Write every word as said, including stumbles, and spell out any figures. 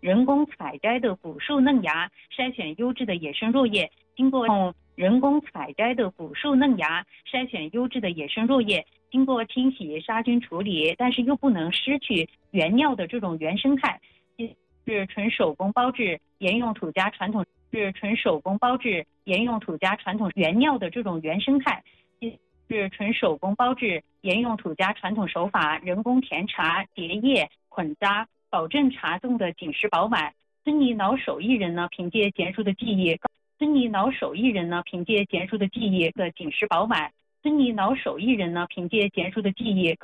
人工采摘的古树嫩芽，筛选优质的野生落叶，经过人工采摘的古树嫩芽，筛选优质的野生落叶，经过清洗、杀菌处理，但是又不能失去原料的这种原生态，是纯手工包制，沿用土家传统是纯手工包制，沿用土家传统原料的这种原生态，是纯手工包制，沿用土家传统手法，人工甜茶、叠叶、捆扎，保证茶种的紧实饱满。孙尼老手艺人呢，凭借娴熟的技艺，孙尼老手艺人呢，凭借娴熟的技艺的紧实饱满。孙尼老手艺人呢，凭借娴熟的技艺。